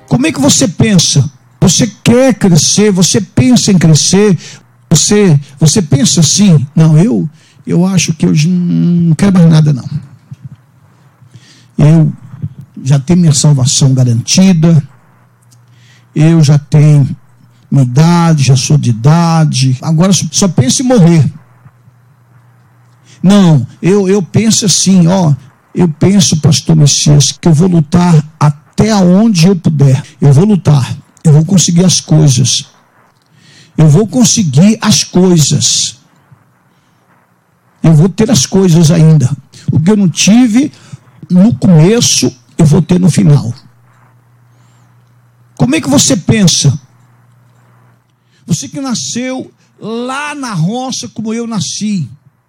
Como é que você pensa? Você quer crescer? Você pensa em crescer? Você pensa assim? Não, eu acho que eu não quero mais nada, não. Eu já tenho minha salvação garantida. Eu já tenho minha idade, já sou de idade. Agora só penso em morrer. Não, eu penso assim, eu penso, pastor Messias, que eu vou lutar até onde eu puder. Eu vou lutar, eu vou conseguir as coisas. Eu vou conseguir as coisas. Eu vou ter as coisas ainda. O que eu não tive no começo, eu vou ter no final. Como é que você pensa? Você que nasceu lá na roça como eu nasci.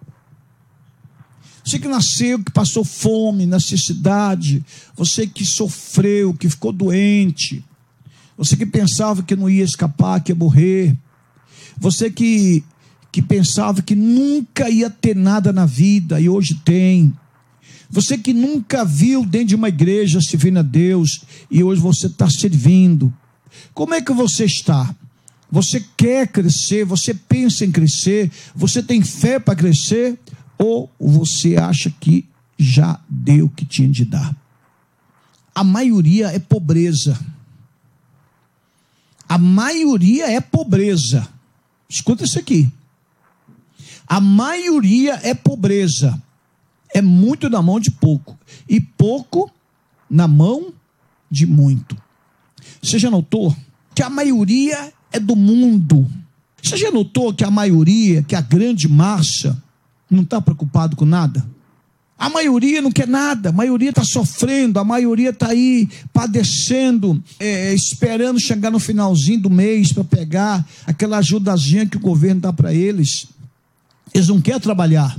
Você que nasceu, que passou fome, necessidade. Você que sofreu, que ficou doente. Você que pensava que não ia escapar, que ia morrer. Você que pensava que nunca ia ter nada na vida e hoje tem. Você que nunca viu dentro de uma igreja servindo a Deus e hoje você está servindo. Como é que você está? Você quer crescer? Você pensa em crescer? Você tem fé para crescer? Ou você acha que já deu o que tinha de dar? A maioria é pobreza. A maioria é pobreza. Escuta isso aqui. A maioria é pobreza. É muito na mão de pouco. E pouco na mão de muito. Você já notou que a maioria é do mundo? Você já notou que a maioria, que a grande massa, não está preocupado com nada? A maioria não quer nada, a maioria está sofrendo, a maioria está aí padecendo, esperando chegar no finalzinho do mês para pegar aquela ajudazinha que o governo dá para eles. Eles não querem trabalhar.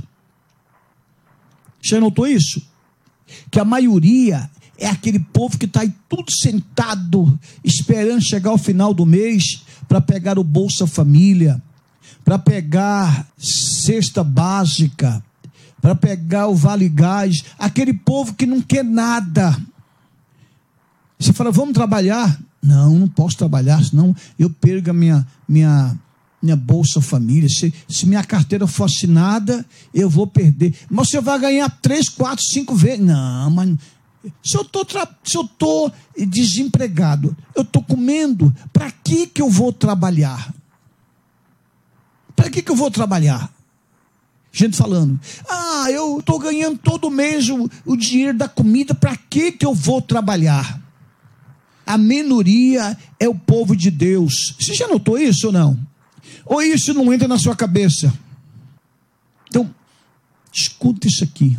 Você notou isso? Que a maioria é aquele povo que está aí tudo sentado, esperando chegar ao final do mês para pegar o Bolsa Família, para pegar cesta básica, para pegar o Vale Gás. Aquele povo que não quer nada. Você fala, vamos trabalhar? Não posso trabalhar, senão eu perco a minha Bolsa Família. Se minha carteira for assinada, eu vou perder. Mas você vai ganhar 3, 4, 5 vezes. Não, mas se eu estou desempregado, eu estou comendo, para que eu vou trabalhar? Para que eu vou trabalhar? Gente falando, eu estou ganhando todo mês o dinheiro da comida, para que eu vou trabalhar? A minoria é o povo de Deus. Você já notou isso ou não? Ou isso não entra na sua cabeça? Então, escuta isso aqui.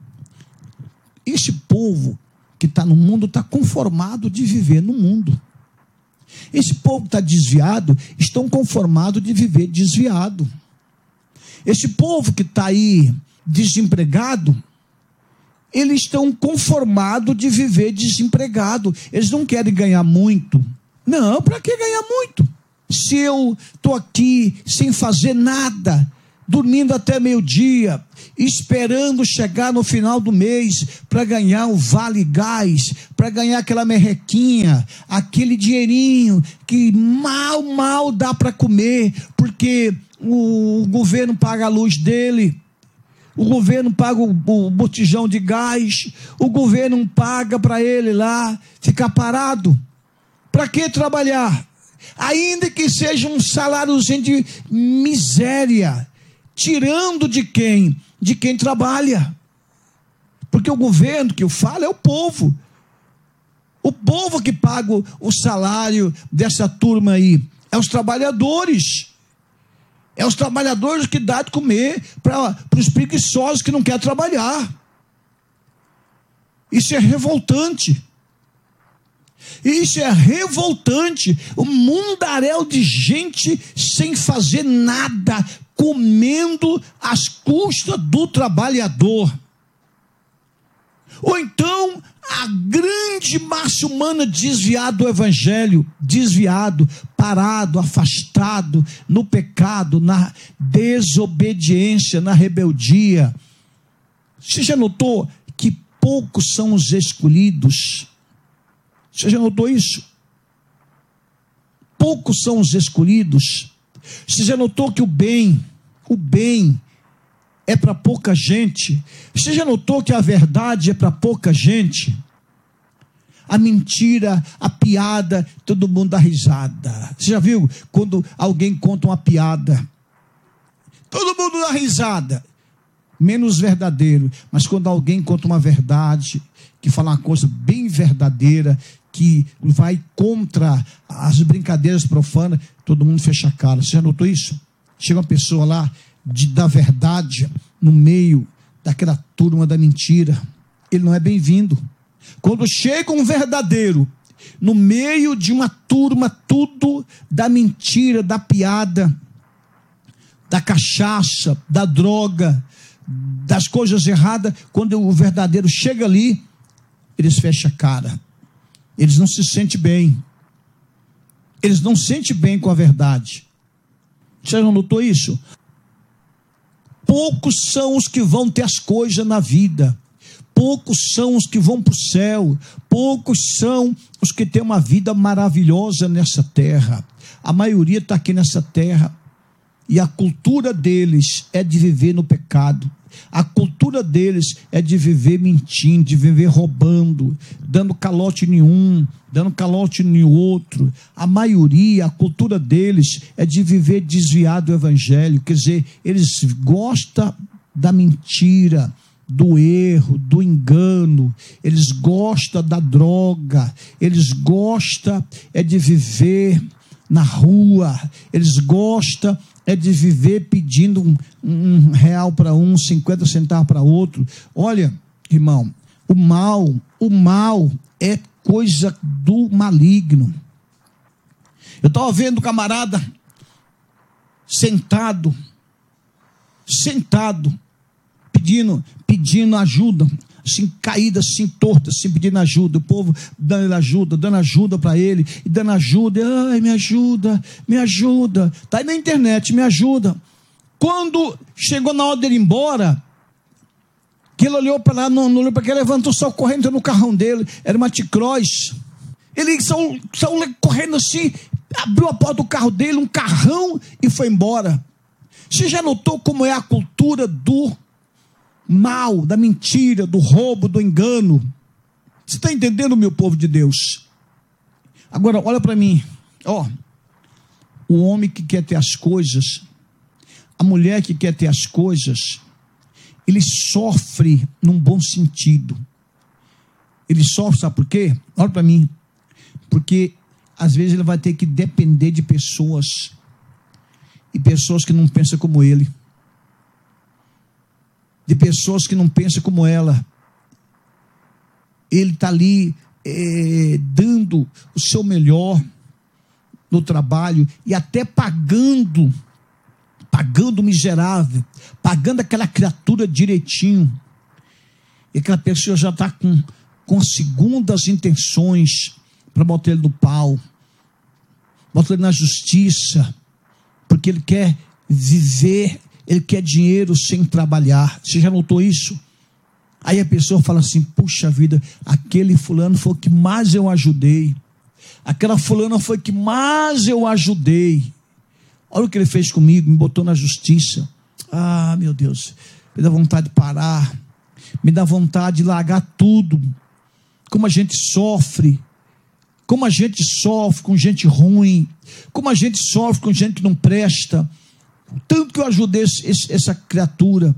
Esse povo que está no mundo está conformado de viver no mundo. Esse povo que está desviado, estão conformados de viver desviado. Esse povo que está aí desempregado, eles estão conformados de viver desempregado. Eles não querem ganhar muito. Não, para que ganhar muito? Se eu estou aqui sem fazer nada, dormindo até meio-dia, esperando chegar no final do mês para ganhar o Vale Gás, para ganhar aquela merrequinha, aquele dinheirinho que mal dá para comer, porque o governo paga a luz dele, o governo paga o botijão de gás, o governo paga para ele lá ficar parado. Para que trabalhar? Ainda que seja um saláriozinho de miséria, tirando de quem? De quem trabalha. Porque o governo que eu falo é o povo. O povo que paga o salário dessa turma aí. É os trabalhadores. É os trabalhadores que dá de comer para os preguiçosos que não querem trabalhar. Isso é revoltante. Isso é revoltante. Um mundaréu de gente sem fazer nada, comendo às custas do trabalhador. Ou então a grande massa humana desviada do evangelho, desviado, parado, afastado no pecado, na desobediência, na rebeldia. Você já notou que poucos são os escolhidos? Você já notou isso? poucos são os escolhidos. Você já notou que o bem é para pouca gente? Você já notou que a verdade é para pouca gente? A mentira, a piada, todo mundo dá risada. Você já viu quando alguém conta uma piada? Todo mundo dá risada, menos verdadeiro. Mas quando alguém conta uma verdade, que fala uma coisa bem verdadeira, que vai contra as brincadeiras profanas, todo mundo fecha a cara. Você já notou isso? Chega uma pessoa lá da verdade no meio daquela turma da mentira, ele não é bem-vindo. Quando chega um verdadeiro no meio de uma turma tudo da mentira, da piada, da cachaça, da droga, das coisas erradas, quando o verdadeiro chega ali, eles fecham a cara. Eles não se sentem bem. Eles não se sentem bem com a verdade. Você não notou isso? Poucos são os que vão ter as coisas na vida. Poucos são os que vão para o céu. Poucos são os que têm uma vida maravilhosa nessa terra. A maioria está aqui nessa terra. E a cultura deles é de viver no pecado. A cultura deles é de viver mentindo, de viver roubando, dando calote em um, dando calote em outro. A maioria, a cultura deles é de viver desviado do evangelho. Quer dizer, eles gostam da mentira, do erro, do engano. Eles gostam da droga. Eles gostam de viver na rua. Eles gostam de viver pedindo um real para um, 50 centavos para outro. Olha, irmão, o mal é coisa do maligno. Eu estava vendo um camarada sentado, pedindo ajuda, assim, caído, assim, torto, assim, pedindo ajuda, o povo dando ajuda para ele, e dando ajuda, ai, me ajuda, tá aí na internet, me ajuda. Quando chegou na hora dele ir embora, que ele olhou para lá, não olhou para que ele levantou, só correndo no carrão dele, era uma T-Cross, ele saiu correndo assim, abriu a porta do carro dele, um carrão, e foi embora. Você já notou como é a cultura do mal, da mentira, do roubo, do engano? Você está entendendo, meu povo de Deus? Agora, olha para mim, o homem que quer ter as coisas, a mulher que quer ter as coisas, ele sofre num bom sentido. Ele sofre, sabe por quê? Olha para mim, porque às vezes ele vai ter que depender de pessoas, e pessoas que não pensam como ele, de pessoas que não pensam como ela. Ele está ali dando o seu melhor no trabalho, e até pagando miserável, pagando aquela criatura direitinho, e aquela pessoa já está com segundas intenções para botar ele no pau, botar ele na justiça, porque ele quer viver, ele quer dinheiro sem trabalhar. Você já notou isso? Aí a pessoa fala assim, puxa vida, aquele fulano foi o que mais eu ajudei, aquela fulana foi o que mais eu ajudei, olha o que ele fez comigo, me botou na justiça. Ah, meu Deus, me dá vontade de parar, me dá vontade de largar tudo. Como a gente sofre com gente ruim, como a gente sofre com gente que não presta. Tanto que eu ajudei essa criatura,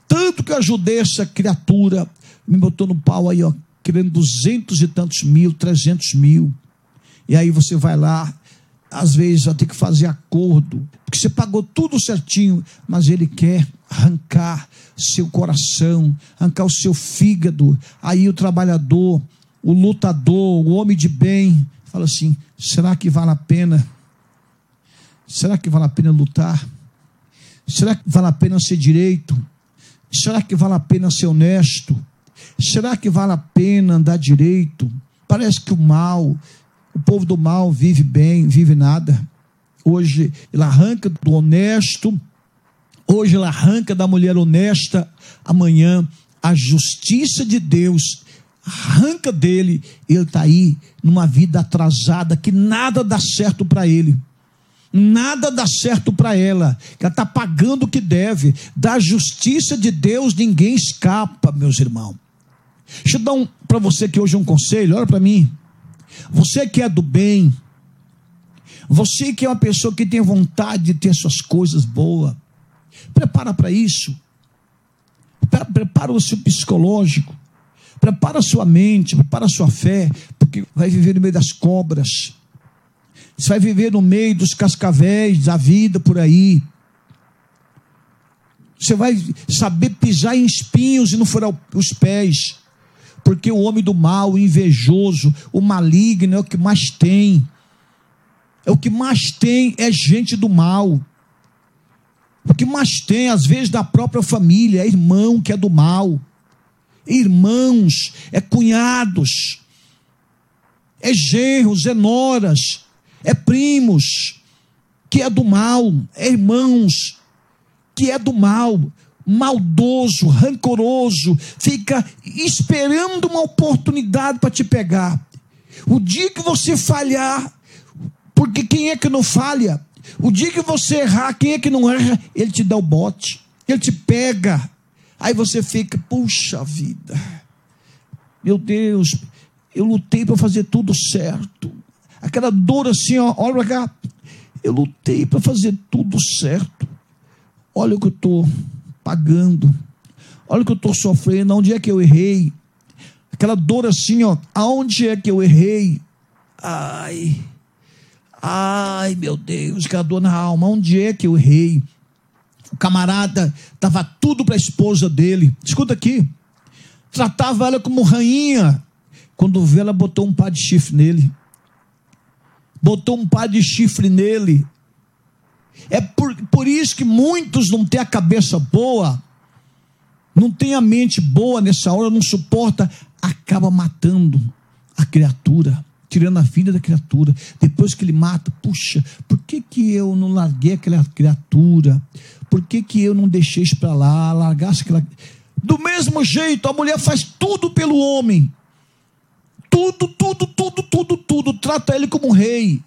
me botou no pau aí, querendo 200 e tantos mil, 300 mil, e aí você vai lá, às vezes vai ter que fazer acordo, porque você pagou tudo certinho, mas ele quer arrancar seu coração, arrancar o seu fígado. Aí o trabalhador, o lutador, o homem de bem, fala assim, será que vale a pena? Será que vale a pena lutar? Será que vale a pena ser direito? Será que vale a pena ser honesto? Será que vale a pena andar direito? Parece que o povo do mal vive bem, vive nada. Hoje ele arranca do honesto, hoje ele arranca da mulher honesta, amanhã a justiça de Deus arranca dele, ele está aí numa vida atrasada, que nada dá certo para ele, nada dá certo para ela, que ela está pagando o que deve. Da justiça de Deus ninguém escapa, meus irmãos. Deixa eu dar para você que hoje um conselho, olha para mim, você que é do bem, você que é uma pessoa que tem vontade de ter suas coisas boas, prepara para isso, prepara o seu psicológico, prepara a sua mente, prepara a sua fé, porque vai viver no meio das cobras, você vai viver no meio dos cascavéis da vida por aí, você vai saber pisar em espinhos e não furar os pés, porque o homem do mal, o invejoso, o maligno é o que mais tem, é gente do mal. O que mais tem, às vezes, da própria família, é irmão que é do mal, é irmãos, é cunhados, é genros, é noras, é primos, que é do mal, é irmãos, que é do mal, maldoso, rancoroso, fica esperando uma oportunidade para te pegar. O dia que você falhar, porque quem é que não falha? O dia que você errar, quem é que não erra? Ele te dá o bote, ele te pega, aí você fica, puxa vida, meu Deus, eu lutei para fazer tudo certo, aquela dor assim, ó, olha para cá, eu lutei para fazer tudo certo, olha o que eu estou pagando, olha o que eu estou sofrendo, onde é que eu errei, aquela dor assim, ó, aonde é que eu errei, ai meu Deus, aquela dor na alma, onde é que eu errei? O camarada dava tudo para a esposa dele, escuta aqui, tratava ela como rainha, quando vê ela botou um par de chifre nele, é por isso que muitos não têm a cabeça boa, não tem a mente boa nessa hora, não suporta, acaba matando a criatura, tirando a vida da criatura. Depois que ele mata, puxa, por que eu não larguei aquela criatura? Por que eu não deixei isso para lá, largasse aquela... Do mesmo jeito, a mulher faz tudo pelo homem, tudo, trata ele como um rei,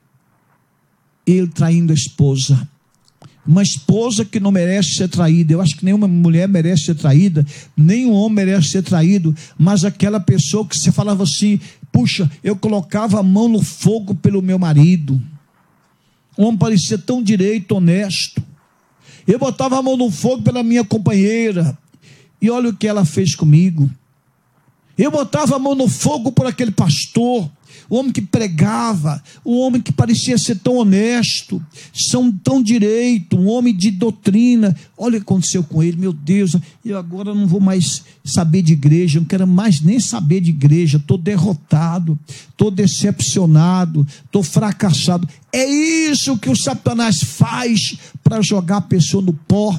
ele traindo a esposa, uma esposa que não merece ser traída. Eu acho que nenhuma mulher merece ser traída, nenhum homem merece ser traído, mas aquela pessoa que você falava assim, puxa, eu colocava a mão no fogo pelo meu marido, o homem parecia tão direito, honesto, eu botava a mão no fogo pela minha companheira, e olha o que ela fez comigo. Eu botava a mão no fogo por aquele pastor, o homem que pregava, o homem que parecia ser tão honesto, tão direito, um homem de doutrina. Olha o que aconteceu com ele, meu Deus, eu agora não vou mais saber de igreja, não quero mais nem saber de igreja, estou derrotado, estou decepcionado, estou fracassado. É isso que o Satanás faz para jogar a pessoa no pó.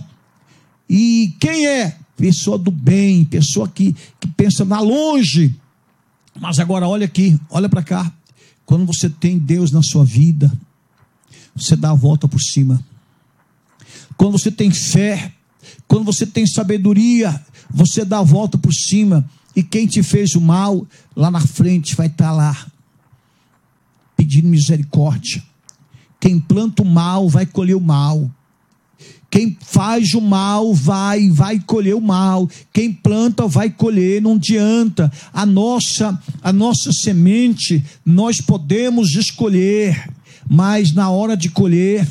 E quem é? Pessoa do bem, pessoa que pensa na longe. Mas agora olha aqui, olha para cá, quando você tem Deus na sua vida, você dá a volta por cima. Quando você tem fé, quando você tem sabedoria, você dá a volta por cima, e quem te fez o mal, lá na frente vai estar lá, pedindo misericórdia. Quem planta o mal, vai colher o mal. Quem faz o mal vai colher o mal. Quem planta vai colher, não adianta. A nossa semente nós podemos escolher, mas na hora de colher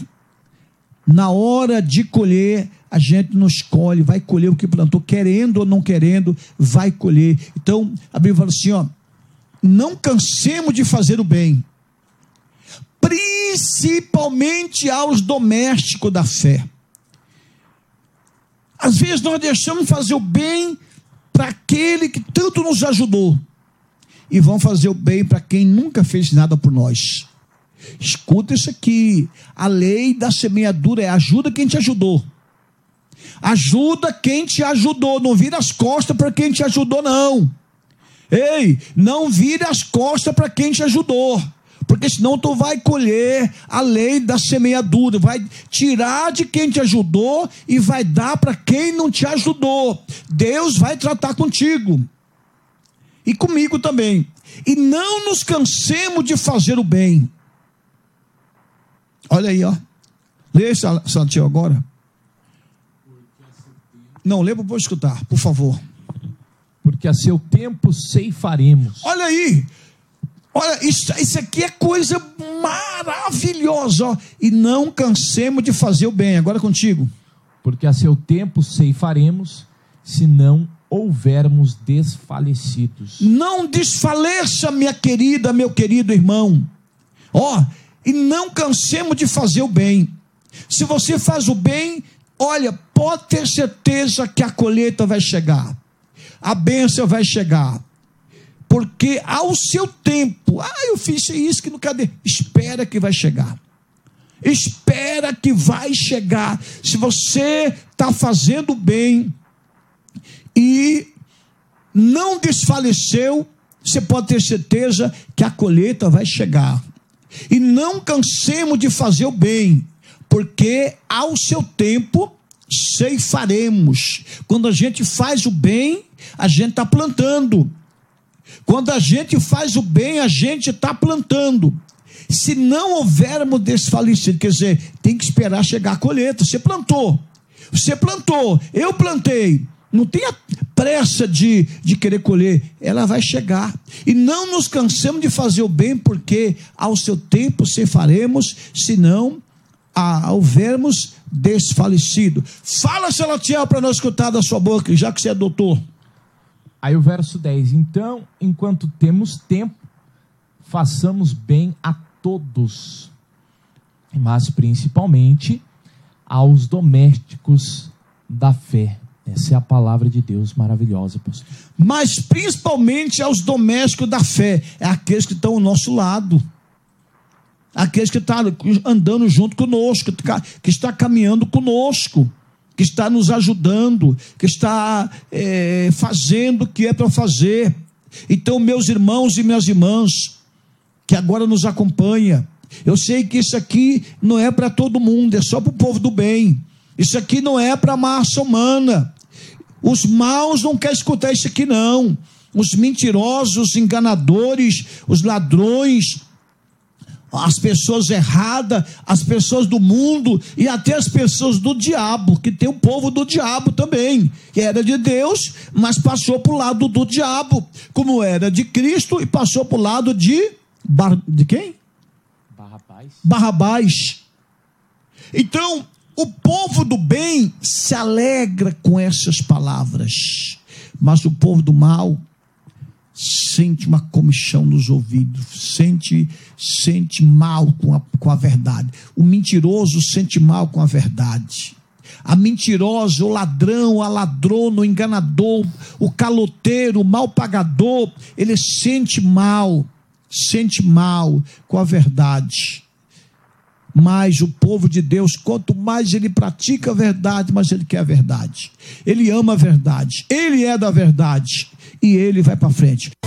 a gente não escolhe, vai colher o que plantou, querendo ou não querendo, vai colher. Então a Bíblia fala assim, ó, não cansemos de fazer o bem, principalmente aos domésticos da fé. Às vezes nós deixamos fazer o bem para aquele que tanto nos ajudou, e vamos fazer o bem para quem nunca fez nada por nós. Escuta isso aqui, a lei da semeadura é ajuda quem te ajudou. Ajuda quem te ajudou, não vira as costas para quem te ajudou, não. Ei, não vire as costas para quem te ajudou, porque senão tu vai colher a lei da semeadura, vai tirar de quem te ajudou e vai dar para quem não te ajudou. Deus vai tratar contigo. e comigo também. E não nos cansemos de fazer o bem. Olha aí, ó. Lê, Santiago, agora. Não, lê para eu escutar, por favor. Porque a seu tempo ceifaremos. Olha aí. Olha, isso aqui é coisa maravilhosa, ó. E não cansemos de fazer o bem. Agora contigo. Porque a seu tempo ceifaremos, se não houvermos desfalecidos. Não desfaleça, minha querida, meu querido irmão. Ó, e não cansemos de fazer o bem. Se você faz o bem, olha, pode ter certeza que a colheita vai chegar. A bênção vai chegar. Porque ao seu tempo, eu fiz isso que não cadê? Espera que vai chegar. Espera que vai chegar. Se você está fazendo bem e não desfaleceu, você pode ter certeza que a colheita vai chegar. E não cansemos de fazer o bem, porque ao seu tempo ceifaremos. Quando a gente faz o bem, a gente está plantando. Quando a gente faz o bem, a gente está plantando. Se não houvermos desfalecido, quer dizer, tem que esperar chegar a colheita. Você plantou, eu plantei. Não tenha pressa de querer colher, ela vai chegar. E não nos cansemos de fazer o bem, porque ao seu tempo ceifaremos, se não houvermos desfalecido. Fala, Salatiel, para nós escutar da sua boca, já que você é doutor. Aí o verso 10. Então, enquanto temos tempo, façamos bem a todos, mas principalmente aos domésticos da fé. Essa é a palavra de Deus maravilhosa, pastor. Mas principalmente aos domésticos da fé, é aqueles que estão ao nosso lado, aqueles que estão andando junto conosco, que está caminhando conosco, que está nos ajudando, que está fazendo o que é para fazer. Então, meus irmãos e minhas irmãs, que agora nos acompanha, eu sei que isso aqui não é para todo mundo, é só para o povo do bem. Isso aqui não é para a massa humana. Os maus não querem escutar isso aqui, não. Os mentirosos, os enganadores, os ladrões, as pessoas erradas, as pessoas do mundo e até as pessoas do diabo, que tem o povo do diabo também, que era de Deus, mas passou para o lado do diabo, como era de Cristo e passou para o lado de quem? Barrabás. Então, o povo do bem se alegra com essas palavras, mas o povo do mal sente uma comichão nos ouvidos, sente mal com a verdade. O mentiroso sente mal com a verdade. A mentirosa, o ladrão, a ladrona, o enganador, o caloteiro, o mal pagador, ele sente mal com a verdade. Mas o povo de Deus, quanto mais ele pratica a verdade, mais ele quer a verdade. Ele ama a verdade, ele é da verdade e ele vai para frente.